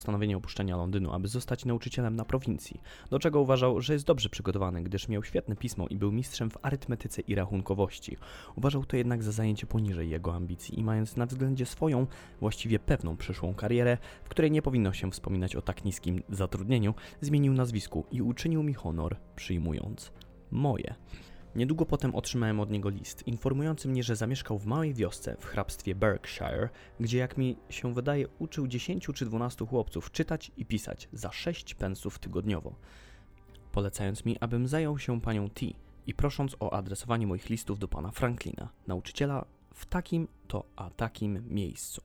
postanowienie opuszczenia Londynu, aby zostać nauczycielem na prowincji, do czego uważał, że jest dobrze przygotowany, gdyż miał świetne pismo i był mistrzem w arytmetyce i rachunkowości. Uważał to jednak za zajęcie poniżej jego ambicji i mając na względzie swoją, właściwie pewną przyszłą karierę, w której nie powinno się wspominać o tak niskim zatrudnieniu, zmienił nazwisko i uczynił mi honor, przyjmując moje. Niedługo potem otrzymałem od niego list, informujący mnie, że zamieszkał w małej wiosce w hrabstwie Berkshire, gdzie, jak mi się wydaje, uczył 10 czy 12 chłopców czytać i pisać za 6 pensów tygodniowo, polecając mi, abym zajął się panią T i prosząc o adresowanie moich listów do pana Franklina, nauczyciela w takim to a takim miejscu.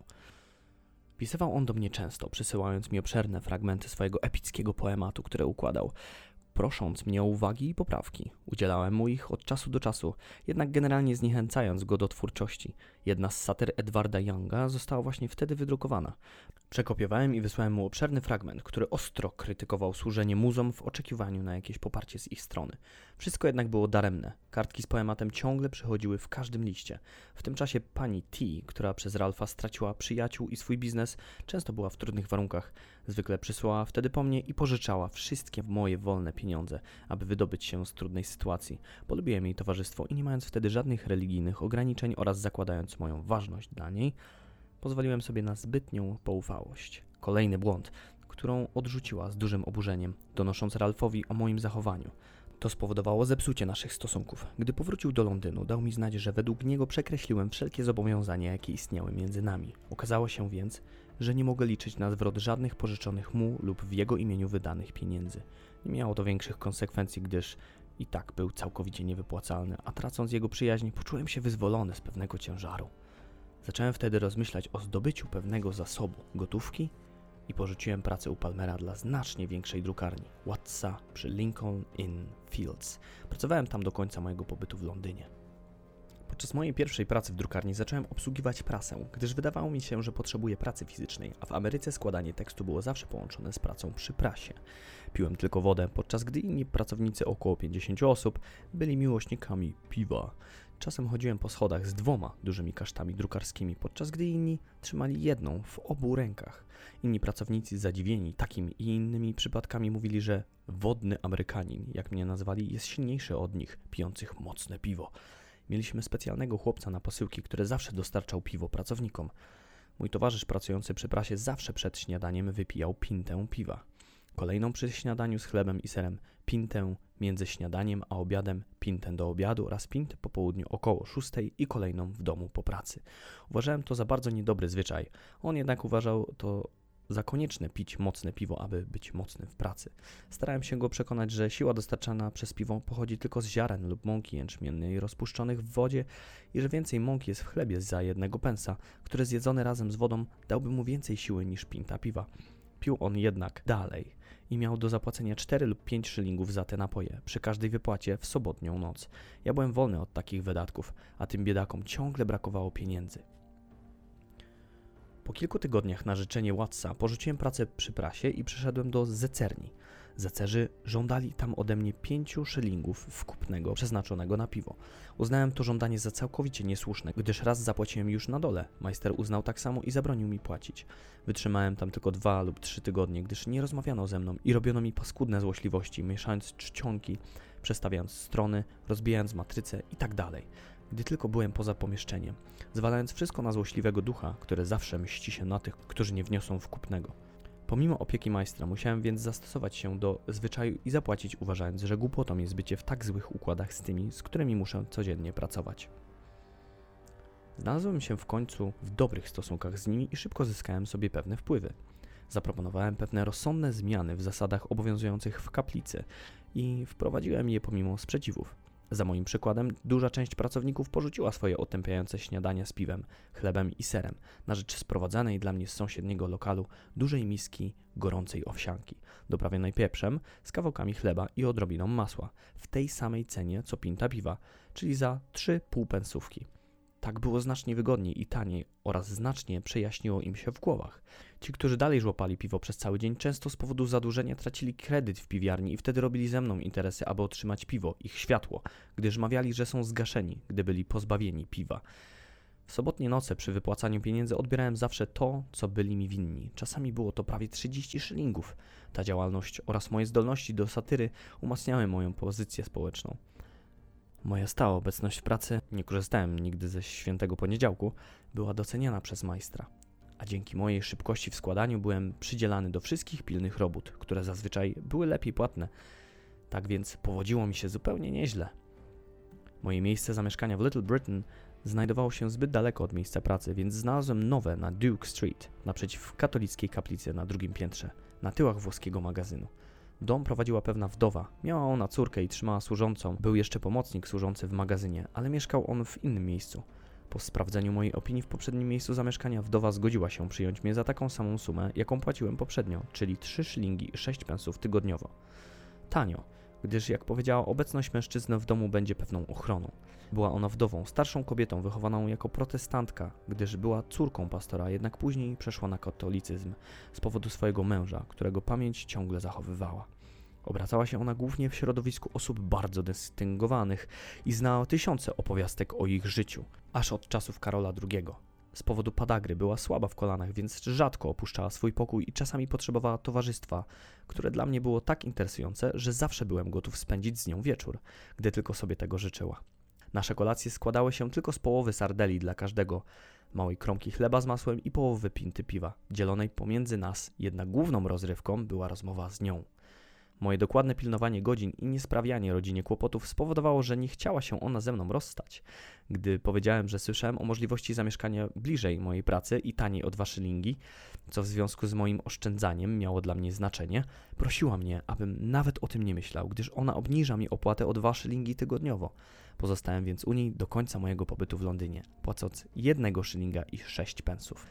Pisywał on do mnie często, przysyłając mi obszerne fragmenty swojego epickiego poematu, które układał, prosząc mnie o uwagi i poprawki. Udzielałem mu ich od czasu do czasu, jednak generalnie zniechęcając go do twórczości. Jedna z satyr Edwarda Younga została właśnie wtedy wydrukowana. Przekopiowałem i wysłałem mu obszerny fragment, który ostro krytykował służenie muzom w oczekiwaniu na jakieś poparcie z ich strony. Wszystko jednak było daremne. Kartki z poematem ciągle przychodziły w każdym liście. W tym czasie pani T, która przez Ralpha straciła przyjaciół i swój biznes, często była w trudnych warunkach. Zwykle przysłała wtedy po mnie i pożyczała wszystkie moje wolne pieniądze, aby wydobyć się z trudnej sytuacji. Polubiłem jej towarzystwo i nie mając wtedy żadnych religijnych ograniczeń oraz zakładając moją ważność dla niej, pozwoliłem sobie na zbytnią poufałość. Kolejny błąd, którą odrzuciła z dużym oburzeniem, donosząc Ralphowi o moim zachowaniu. To spowodowało zepsucie naszych stosunków. Gdy powrócił do Londynu, dał mi znać, że według niego przekreśliłem wszelkie zobowiązania, jakie istniały między nami. Okazało się więc, że nie mogę liczyć na zwrot żadnych pożyczonych mu lub w jego imieniu wydanych pieniędzy. Nie miało to większych konsekwencji, gdyż i tak był całkowicie niewypłacalny, a tracąc jego przyjaźń, poczułem się wyzwolony z pewnego ciężaru. Zacząłem wtedy rozmyślać o zdobyciu pewnego zasobu gotówki i porzuciłem pracę u Palmera dla znacznie większej drukarni, Wattsa przy Lincoln Inn Fields. Pracowałem tam do końca mojego pobytu w Londynie. Podczas mojej pierwszej pracy w drukarni zacząłem obsługiwać prasę, gdyż wydawało mi się, że potrzebuję pracy fizycznej, a w Ameryce składanie tekstu było zawsze połączone z pracą przy prasie. Piłem tylko wodę, podczas gdy inni pracownicy, około 50 osób, byli miłośnikami piwa. Czasem chodziłem po schodach z 2 dużymi kasztami drukarskimi, podczas gdy inni trzymali jedną w obu rękach. Inni pracownicy zadziwieni takim i innymi przypadkami mówili, że wodny Amerykanin, jak mnie nazwali, jest silniejszy od nich, pijących mocne piwo. Mieliśmy specjalnego chłopca na posyłki, który zawsze dostarczał piwo pracownikom. Mój towarzysz pracujący przy prasie zawsze przed śniadaniem wypijał pintę piwa. Kolejną przy śniadaniu z chlebem i serem, pintę między śniadaniem a obiadem, pintę do obiadu oraz pintę po południu około 6 i kolejną w domu po pracy. Uważałem to za bardzo niedobry zwyczaj. On jednak uważał to za konieczne pić mocne piwo, aby być mocnym w pracy. Starałem się go przekonać, że siła dostarczana przez piwo pochodzi tylko z ziaren lub mąki jęczmiennej rozpuszczonych w wodzie i że więcej mąki jest w chlebie za 1 pensa, który zjedzony razem z wodą dałby mu więcej siły niż pinta piwa. Pił on jednak dalej i miał do zapłacenia 4 lub 5 szylingów za te napoje przy każdej wypłacie w sobotnią noc. Ja byłem wolny od takich wydatków, a tym biedakom ciągle brakowało pieniędzy. Po kilku tygodniach na życzenie Wattsa porzuciłem pracę przy prasie i przeszedłem do zecerni. Zecerzy żądali tam ode mnie 5 szylingów wkupnego przeznaczonego na piwo. Uznałem to żądanie za całkowicie niesłuszne, gdyż raz zapłaciłem już na dole. Majster uznał tak samo i zabronił mi płacić. Wytrzymałem tam tylko 2 lub 3 tygodnie, gdyż nie rozmawiano ze mną i robiono mi paskudne złośliwości, mieszając czcionki, przestawiając strony, rozbijając matrycę i tak dalej. Gdy tylko byłem poza pomieszczeniem, zwalając wszystko na złośliwego ducha, który zawsze mści się na tych, którzy nie wniosą wkupnego. Pomimo opieki majstra musiałem więc zastosować się do zwyczaju i zapłacić, uważając, że głupotą jest bycie w tak złych układach z tymi, z którymi muszę codziennie pracować. Znalazłem się w końcu w dobrych stosunkach z nimi i szybko zyskałem sobie pewne wpływy. Zaproponowałem pewne rozsądne zmiany w zasadach obowiązujących w kaplicy i wprowadziłem je pomimo sprzeciwów. Za moim przykładem duża część pracowników porzuciła swoje otępiające śniadania z piwem, chlebem i serem na rzecz sprowadzanej dla mnie z sąsiedniego lokalu dużej miski gorącej owsianki, doprawionej pieprzem, z kawałkami chleba i odrobiną masła, w tej samej cenie co pinta piwa, czyli za 3 półpensówki. Tak było znacznie wygodniej i taniej oraz znacznie przejaśniło im się w głowach. Ci, którzy dalej żłopali piwo przez cały dzień, często z powodu zadłużenia tracili kredyt w piwiarni i wtedy robili ze mną interesy, aby otrzymać piwo, ich światło, gdyż mawiali, że są zgaszeni, gdy byli pozbawieni piwa. W sobotnie noce przy wypłacaniu pieniędzy odbierałem zawsze to, co byli mi winni. Czasami było to prawie 30 szylingów. Ta działalność oraz moje zdolności do satyry umacniały moją pozycję społeczną. Moja stała obecność w pracy, nie korzystałem nigdy ze świętego poniedziałku, była doceniana przez majstra. A dzięki mojej szybkości w składaniu byłem przydzielany do wszystkich pilnych robót, które zazwyczaj były lepiej płatne. Tak więc powodziło mi się zupełnie nieźle. Moje miejsce zamieszkania w Little Britain znajdowało się zbyt daleko od miejsca pracy, więc znalazłem nowe na Duke Street, naprzeciw katolickiej kaplicy na drugim piętrze, na tyłach włoskiego magazynu. Dom prowadziła pewna wdowa. Miała ona córkę i trzymała służącą. Był jeszcze pomocnik służący w magazynie, ale mieszkał on w innym miejscu. Po sprawdzeniu mojej opinii w poprzednim miejscu zamieszkania wdowa zgodziła się przyjąć mnie za taką samą sumę, jaką płaciłem poprzednio, czyli 3 szyllingi i 6 pensów tygodniowo. Tanio, gdyż jak powiedziała, obecność mężczyzny w domu będzie pewną ochroną. Była ona wdową, starszą kobietą wychowaną jako protestantka, gdyż była córką pastora, jednak później przeszła na katolicyzm z powodu swojego męża, którego pamięć ciągle zachowywała. Obracała się ona głównie w środowisku osób bardzo dystyngowanych i znała tysiące opowiastek o ich życiu, aż od czasów Karola II. Z powodu podagry była słaba w kolanach, więc rzadko opuszczała swój pokój i czasami potrzebowała towarzystwa, które dla mnie było tak interesujące, że zawsze byłem gotów spędzić z nią wieczór, gdy tylko sobie tego życzyła. Nasze kolacje składały się tylko z połowy sardeli dla każdego, małej kromki chleba z masłem i połowy pinty piwa, dzielonej pomiędzy nas, jednak główną rozrywką była rozmowa z nią. Moje dokładne pilnowanie godzin i niesprawianie rodzinie kłopotów spowodowało, że nie chciała się ona ze mną rozstać. Gdy powiedziałem, że słyszałem o możliwości zamieszkania bliżej mojej pracy i taniej o 2 szylingi, co w związku z moim oszczędzaniem miało dla mnie znaczenie, prosiła mnie, abym nawet o tym nie myślał, gdyż ona obniża mi opłatę o 2 szylingi tygodniowo. Pozostałem więc u niej do końca mojego pobytu w Londynie, płacąc 1 szylinga i 6 pensów.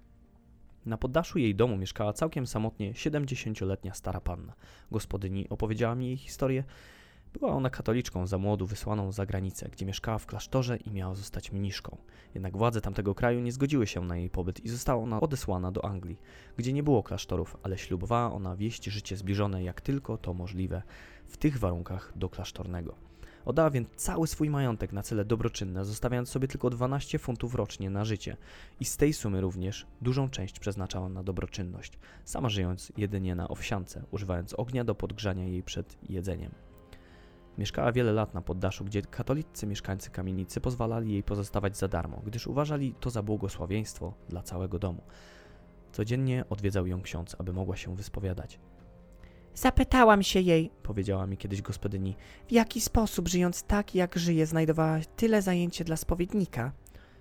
Na poddaszu jej domu mieszkała całkiem samotnie 70-letnia stara panna. Gospodyni opowiedziała mi jej historię. Była ona katoliczką za młodu wysłaną za granicę, gdzie mieszkała w klasztorze i miała zostać mniszką. Jednak władze tamtego kraju nie zgodziły się na jej pobyt i została ona odesłana do Anglii, gdzie nie było klasztorów, ale ślubowała ona wieść życie zbliżone jak tylko to możliwe w tych warunkach do klasztornego. Oddała więc cały swój majątek na cele dobroczynne, zostawiając sobie tylko 12 funtów rocznie na życie i z tej sumy również dużą część przeznaczała na dobroczynność, sama żyjąc jedynie na owsiance, używając ognia do podgrzania jej przed jedzeniem. Mieszkała wiele lat na poddaszu, gdzie katolicy mieszkańcy kamienicy pozwalali jej pozostawać za darmo, gdyż uważali to za błogosławieństwo dla całego domu. Codziennie odwiedzał ją ksiądz, aby mogła się wyspowiadać. Zapytałam się jej, Powiedziała mi kiedyś gospodyni, w jaki sposób, żyjąc tak jak żyje, znajdowała tyle zajęcie dla spowiednika.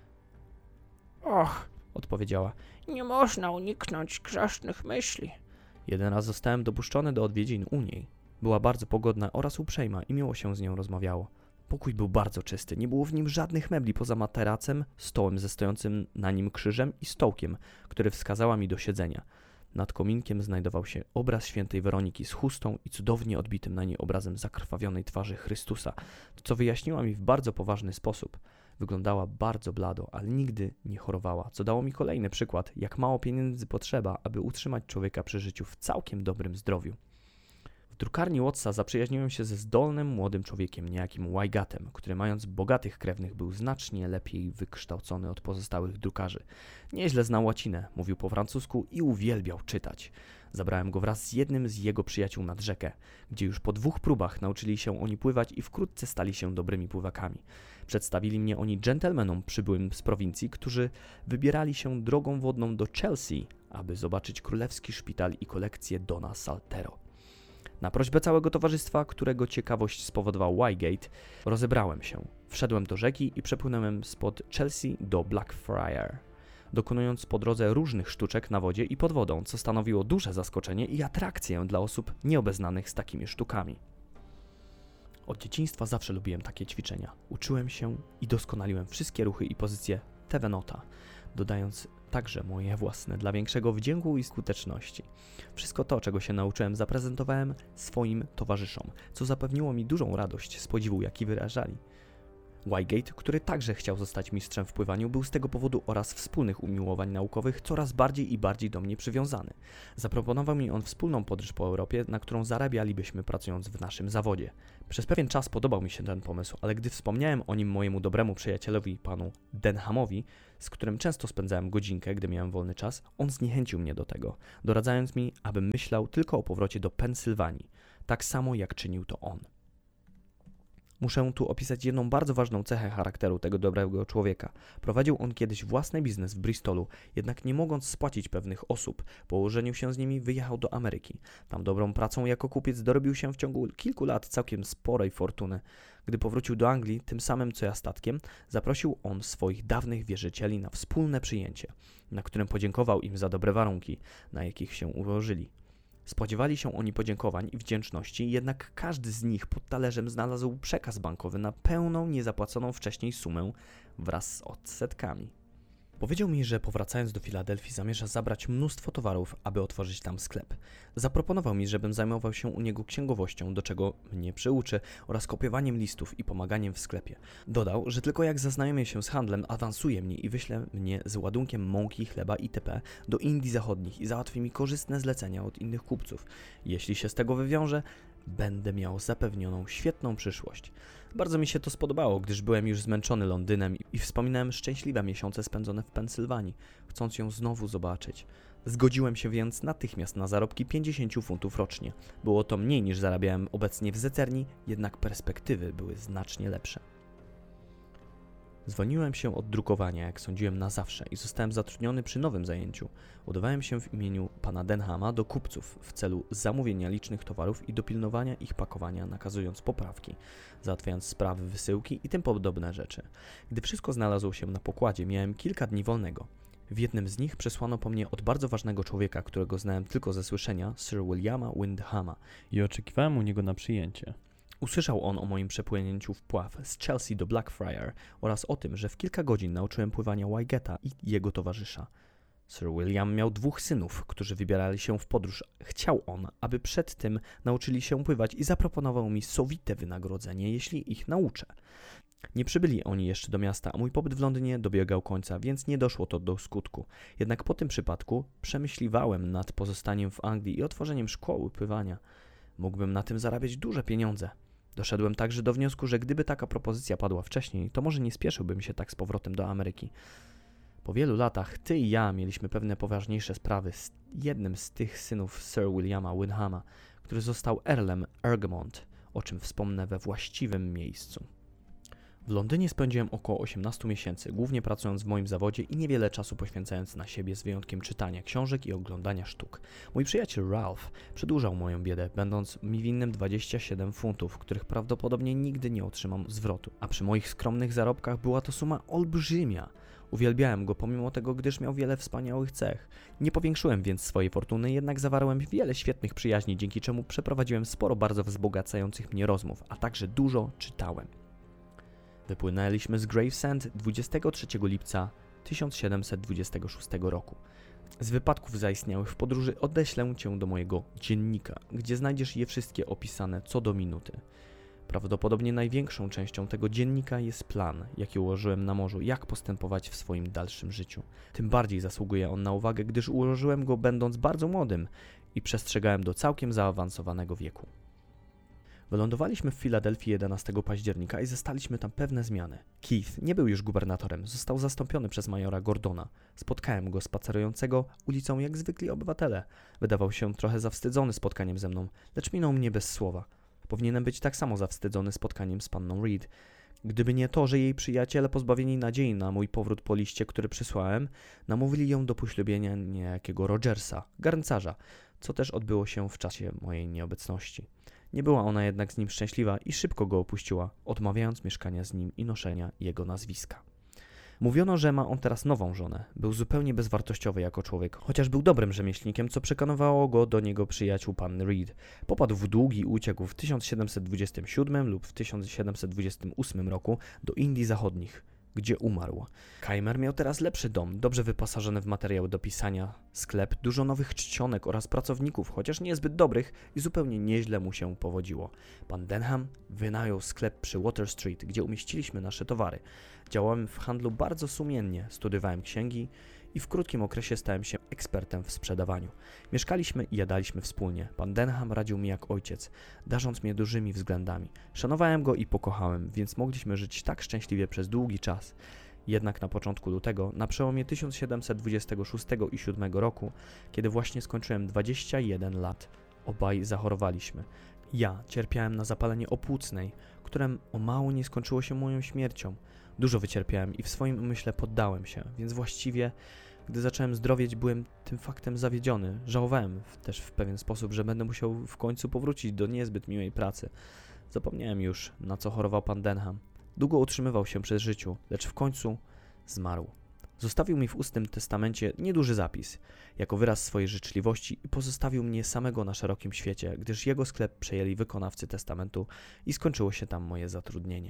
Och, odpowiedziała. nie można uniknąć grzesznych myśli. Jeden raz zostałem dopuszczony do odwiedzin u niej. Była bardzo pogodna oraz uprzejma i miło się z nią rozmawiało. Pokój był bardzo czysty, nie było w nim żadnych mebli poza materacem, stołem ze stojącym na nim krzyżem i stołkiem, który wskazała mi do siedzenia. Nad kominkiem znajdował się obraz świętej Weroniki z chustą i cudownie odbitym na niej obrazem zakrwawionej twarzy Chrystusa, co wyjaśniła mi w bardzo poważny sposób. Wyglądała bardzo blado, ale nigdy nie chorowała, co dało mi kolejny przykład, jak mało pieniędzy potrzeba, aby utrzymać człowieka przy życiu w całkiem dobrym zdrowiu. W drukarni Wattsa zaprzyjaźniłem się ze zdolnym młodym człowiekiem, niejakim Wygatem, który mając bogatych krewnych był znacznie lepiej wykształcony od pozostałych drukarzy. Nieźle znał łacinę, mówił po francusku i uwielbiał czytać. Zabrałem go wraz z jednym z jego przyjaciół nad rzekę, gdzie już po 2 próbach nauczyli się oni pływać i wkrótce stali się dobrymi pływakami. Przedstawili mnie oni dżentelmenom przybyłym z prowincji, którzy wybierali się drogą wodną do Chelsea, aby zobaczyć królewski szpital i kolekcję Dona Saltero. Na prośbę całego towarzystwa, którego ciekawość spowodował Wygate, rozebrałem się. Wszedłem do rzeki i przepłynąłem spod Chelsea do Blackfriar, dokonując po drodze różnych sztuczek na wodzie i pod wodą, co stanowiło duże zaskoczenie i atrakcję dla osób nieobeznanych z takimi sztukami. Od dzieciństwa zawsze lubiłem takie ćwiczenia. Uczyłem się i doskonaliłem wszystkie ruchy i pozycje Tevenota, dodając także moje własne dla większego wdzięku i skuteczności. Wszystko to, czego się nauczyłem, zaprezentowałem swoim towarzyszom, co zapewniło mi dużą radość z podziwu, jaki wyrażali. Wygate, który także chciał zostać mistrzem w pływaniu, był z tego powodu oraz wspólnych umiłowań naukowych coraz bardziej i bardziej do mnie przywiązany. Zaproponował mi on wspólną podróż po Europie, na którą zarabialibyśmy pracując w naszym zawodzie. Przez pewien czas podobał mi się ten pomysł, ale gdy wspomniałem o nim mojemu dobremu przyjacielowi, panu Denhamowi, z którym często spędzałem godzinkę, gdy miałem wolny czas, on zniechęcił mnie do tego, doradzając mi, abym myślał tylko o powrocie do Pensylwanii, tak samo jak czynił to on. Muszę tu opisać jedną bardzo ważną cechę charakteru tego dobrego człowieka. Prowadził on kiedyś własny biznes w Bristolu, jednak nie mogąc spłacić pewnych osób, po ułożeniu się z nimi wyjechał do Ameryki. Tam dobrą pracą jako kupiec dorobił się w ciągu kilku lat całkiem sporej fortuny. Gdy powrócił do Anglii, tym samym co ja statkiem, zaprosił on swoich dawnych wierzycieli na wspólne przyjęcie, na którym podziękował im za dobre warunki, na jakich się ułożyli. Spodziewali się oni podziękowań i wdzięczności, jednak każdy z nich pod talerzem znalazł przekaz bankowy na pełną, niezapłaconą wcześniej sumę wraz z odsetkami. Powiedział mi, że powracając do Filadelfii zamierza zabrać mnóstwo towarów, aby otworzyć tam sklep. Zaproponował mi, żebym zajmował się u niego księgowością, do czego mnie przyuczy, oraz kopiowaniem listów i pomaganiem w sklepie. Dodał, że tylko jak zaznajomię się z handlem, awansuje mnie i wyśle mnie z ładunkiem mąki, chleba itp. Do Indii Zachodnich i załatwi mi korzystne zlecenia od innych kupców. Jeśli się z tego wywiąże, będę miał zapewnioną świetną przyszłość. Bardzo mi się to spodobało, gdyż byłem już zmęczony Londynem i wspominałem szczęśliwe miesiące spędzone w Pensylwanii, chcąc ją znowu zobaczyć. Zgodziłem się więc natychmiast na zarobki 50 funtów rocznie. Było to mniej niż zarabiałem obecnie w Zeterni, jednak perspektywy były znacznie lepsze. Zwolniłem się od drukowania, jak sądziłem, na zawsze i zostałem zatrudniony przy nowym zajęciu. Udawałem się w imieniu pana Denhama do kupców w celu zamówienia licznych towarów i dopilnowania ich pakowania, nakazując poprawki, załatwiając sprawy wysyłki i tym podobne rzeczy. Gdy wszystko znalazło się na pokładzie, miałem kilka dni wolnego. W jednym z nich przesłano po mnie od bardzo ważnego człowieka, którego znałem tylko ze słyszenia, Sir Williama Windhama, i oczekiwałem u niego na przyjęcie. Usłyszał on o moim przepłynięciu w pław z Chelsea do Blackfriar oraz o tym, że w kilka godzin nauczyłem pływania Wygata i jego towarzysza. Sir William miał 2 synów, którzy wybierali się w podróż. Chciał on, aby przed tym nauczyli się pływać i zaproponował mi sowite wynagrodzenie, jeśli ich nauczę. Nie przybyli oni jeszcze do miasta, a mój pobyt w Londynie dobiegał końca, więc nie doszło to do skutku. Jednak po tym przypadku przemyśliwałem nad pozostaniem w Anglii i otworzeniem szkoły pływania. Mógłbym na tym zarabiać duże pieniądze. Doszedłem także do wniosku, że gdyby taka propozycja padła wcześniej, to może nie spieszyłbym się tak z powrotem do Ameryki. Po wielu latach ty i ja mieliśmy pewne poważniejsze sprawy z jednym z tych synów Sir Williama Windhama, który został Earlem Egremont, o czym wspomnę we właściwym miejscu. W Londynie spędziłem około 18 miesięcy, głównie pracując w moim zawodzie i niewiele czasu poświęcając na siebie z wyjątkiem czytania książek i oglądania sztuk. Mój przyjaciel Ralph przedłużał moją biedę, będąc mi winnym 27 funtów, których prawdopodobnie nigdy nie otrzymam zwrotu, a przy moich skromnych zarobkach była to suma olbrzymia. Uwielbiałem go pomimo tego, gdyż miał wiele wspaniałych cech. Nie powiększyłem więc swojej fortuny, jednak zawarłem wiele świetnych przyjaźni, dzięki czemu przeprowadziłem sporo bardzo wzbogacających mnie rozmów, a także dużo czytałem. Wypłynęliśmy z Gravesend 23 lipca 1726 roku. Z wypadków zaistniałych w podróży odeślę cię do mojego dziennika, gdzie znajdziesz je wszystkie opisane co do minuty. Prawdopodobnie największą częścią tego dziennika jest plan, jaki ułożyłem na morzu, jak postępować w swoim dalszym życiu. Tym bardziej zasługuje on na uwagę, gdyż ułożyłem go będąc bardzo młodym i przestrzegałem do całkiem zaawansowanego wieku. Wylądowaliśmy w Filadelfii 11 października i zastaliśmy tam pewne zmiany. Keith nie był już gubernatorem, został zastąpiony przez majora Gordona. Spotkałem go spacerującego ulicą jak zwykli obywatele. Wydawał się trochę zawstydzony spotkaniem ze mną, lecz minął mnie bez słowa. Powinienem być tak samo zawstydzony spotkaniem z panną Reed. Gdyby nie to, że jej przyjaciele pozbawieni nadziei na mój powrót po liście, który przysłałem, namówili ją do poślubienia niejakiego Rogersa, garncarza, co też odbyło się w czasie mojej nieobecności. Nie była ona jednak z nim szczęśliwa i szybko go opuściła, odmawiając mieszkania z nim i noszenia jego nazwiska. Mówiono, że ma on teraz nową żonę. Był zupełnie bezwartościowy jako człowiek, chociaż był dobrym rzemieślnikiem, co przekonywało go do niego przyjaciół panny Reed. Popadł w długi i uciekł w 1727 lub w 1728 roku do Indii Zachodnich, gdzie umarł. Keimer miał teraz lepszy dom, dobrze wyposażony w materiały do pisania, sklep, dużo nowych czcionek oraz pracowników, chociaż niezbyt dobrych i zupełnie nieźle mu się powodziło. Pan Denham wynajął sklep przy Water Street, gdzie umieściliśmy nasze towary. Działałem w handlu bardzo sumiennie, studiowałem księgi i w krótkim okresie stałem się ekspertem w sprzedawaniu. Mieszkaliśmy i jadaliśmy wspólnie. Pan Denham radził mi jak ojciec, darząc mnie dużymi względami. Szanowałem go i pokochałem, więc mogliśmy żyć tak szczęśliwie przez długi czas. Jednak na początku lutego, na przełomie 1726 i 7 roku, kiedy właśnie skończyłem 21 lat, obaj zachorowaliśmy. Ja cierpiałem na zapalenie opłucnej, które o mało nie skończyło się moją śmiercią. Dużo wycierpiałem i w swoim umyśle poddałem się, więc właściwie, gdy zacząłem zdrowieć, byłem tym faktem zawiedziony. Żałowałem też w pewien sposób, że będę musiał w końcu powrócić do niezbyt miłej pracy. Zapomniałem już, na co chorował pan Denham. Długo utrzymywał się przy życiu, lecz w końcu zmarł. Zostawił mi w ustnym testamencie nieduży zapis, jako wyraz swojej życzliwości i pozostawił mnie samego na szerokim świecie, gdyż jego sklep przejęli wykonawcy testamentu i skończyło się tam moje zatrudnienie.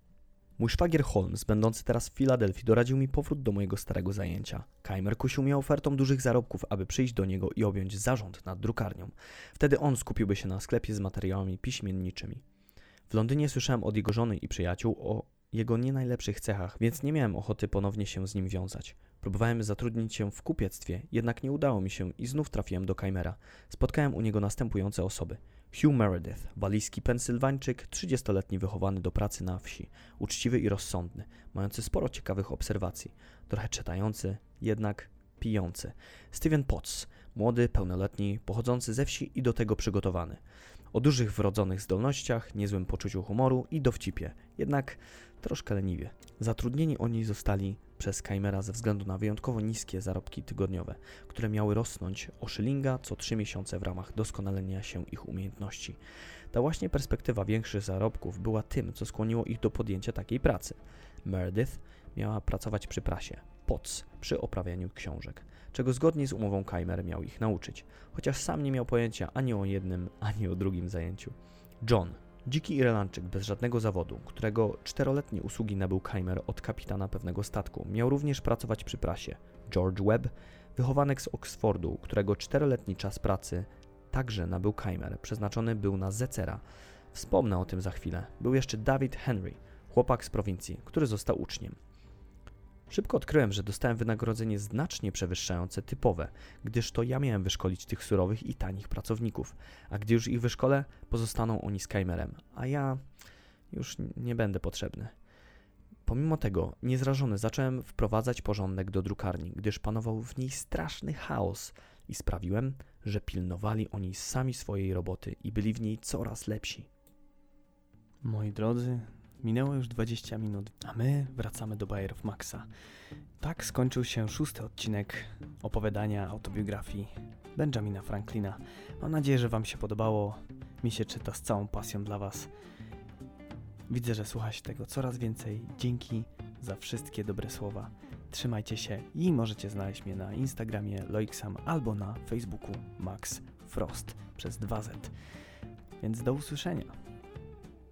Mój szwagier Holmes, będący teraz w Filadelfii, doradził mi powrót do mojego starego zajęcia. Keimer kusił mnie ofertą dużych zarobków, aby przyjść do niego i objąć zarząd nad drukarnią. Wtedy on skupiłby się na sklepie z materiałami piśmienniczymi. W Londynie słyszałem od jego żony i przyjaciół o jego nie najlepszych cechach, więc nie miałem ochoty ponownie się z nim wiązać. Próbowałem zatrudnić się w kupiectwie, jednak nie udało mi się i znów trafiłem do Keimera. Spotkałem u niego następujące osoby. Hugh Meredith, walijski Pensylwańczyk, 30-letni wychowany do pracy na wsi, uczciwy i rozsądny, mający sporo ciekawych obserwacji, trochę czytający, jednak pijący. Stephen Potts, młody, pełnoletni, pochodzący ze wsi i do tego przygotowany. O dużych wrodzonych zdolnościach, niezłym poczuciu humoru i dowcipie, jednak troszkę leniwie. Zatrudnieni oni zostali przez Keimera ze względu na wyjątkowo niskie zarobki tygodniowe, które miały rosnąć o szylinga co 3 miesiące w ramach doskonalenia się ich umiejętności. Ta właśnie perspektywa większych zarobków była tym, co skłoniło ich do podjęcia takiej pracy. Meredith miała pracować przy prasie, Potts przy oprawianiu książek, czego zgodnie z umową Keimer miał ich nauczyć, chociaż sam nie miał pojęcia ani o jednym, ani o drugim zajęciu. John, dziki Irlandczyk bez żadnego zawodu, którego 4-letnie usługi nabył Keimer od kapitana pewnego statku, miał również pracować przy prasie. George Webb, wychowanek z Oxfordu, którego 4-letni czas pracy także nabył Keimer, przeznaczony był na zecera. Wspomnę o tym za chwilę. Był jeszcze David Henry, chłopak z prowincji, który został uczniem. Szybko odkryłem, że dostałem wynagrodzenie znacznie przewyższające typowe, gdyż to ja miałem wyszkolić tych surowych i tanich pracowników, a gdy już ich wyszkolę, pozostaną oni z Keimerem, a ja już nie będę potrzebny. Pomimo tego, niezrażony, zacząłem wprowadzać porządek do drukarni, gdyż panował w niej straszny chaos i sprawiłem, że pilnowali oni sami swojej roboty i byli w niej coraz lepsi. Moi drodzy, minęło już 20 minut, a my wracamy do bajerów Maxa. Tak skończył się 6. odcinek opowiadania autobiografii Benjamina Franklina. Mam nadzieję, że wam się podobało. Mi się czyta z całą pasją dla was. Widzę, że słucha się tego coraz więcej. Dzięki za wszystkie dobre słowa. Trzymajcie się i możecie znaleźć mnie na Instagramie Loiksam albo na Facebooku Max Frost przez 2Z. Więc do usłyszenia.